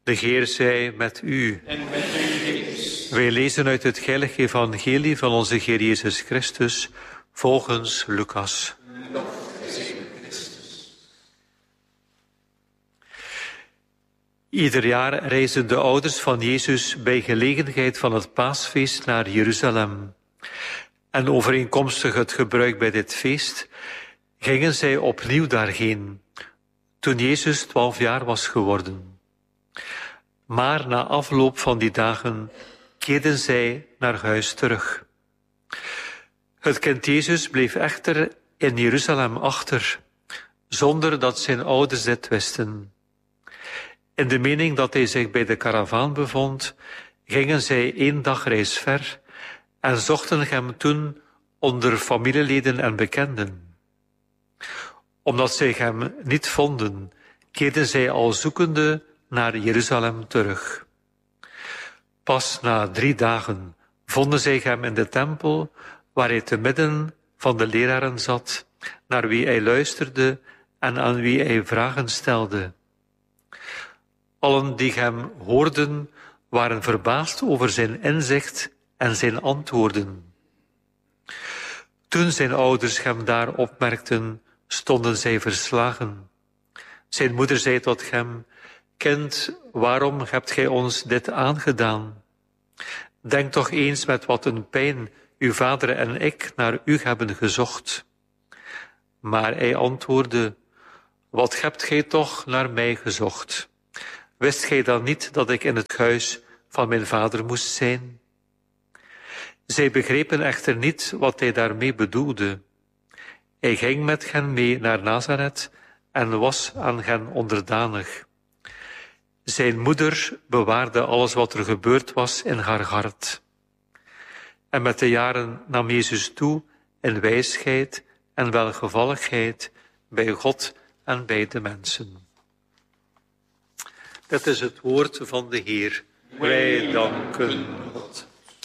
De Heer zij met u. En met uw geest. Wij lezen uit het heilige evangelie van onze Heer Jezus Christus volgens Lucas. Lof zij u, Christus. Ieder jaar reizen de ouders van Jezus bij gelegenheid van het paasfeest naar Jeruzalem. En overeenkomstig het gebruik bij dit feest gingen zij opnieuw daarheen, toen Jezus 12 jaar was geworden. Maar na afloop van die dagen keerden zij naar huis terug. Het kind Jezus bleef echter in Jeruzalem achter, zonder dat zijn ouders dit wisten. In de mening dat hij zich bij de karavaan bevond, gingen zij 1 dagreis ver en zochten hem toen onder familieleden en bekenden. Omdat zij hem niet vonden, keerden zij al zoekende naar Jeruzalem terug. Pas na 3 dagen vonden zij hem in de tempel, waar hij te midden van de leraren zat, naar wie hij luisterde en aan wie hij vragen stelde. Allen die hem hoorden, waren verbaasd over zijn inzicht en zijn antwoorden. Toen zijn ouders hem daar opmerkten, stonden zij verslagen. Zijn moeder zei tot hem: Kind, waarom hebt gij ons dit aangedaan? Denk toch eens met wat een pijn uw vader en ik naar u hebben gezocht. Maar hij antwoordde: Wat hebt gij toch naar mij gezocht? Wist gij dan niet dat ik in het huis van mijn vader moest zijn? Zij begrepen echter niet wat hij daarmee bedoelde. Hij ging met hen mee naar Nazareth en was aan hen onderdanig. Zijn moeder bewaarde alles wat er gebeurd was in haar hart. En met de jaren nam Jezus toe in wijsheid en welgevalligheid bij God en bij de mensen. Dit is het woord van de Heer. Wij danken God.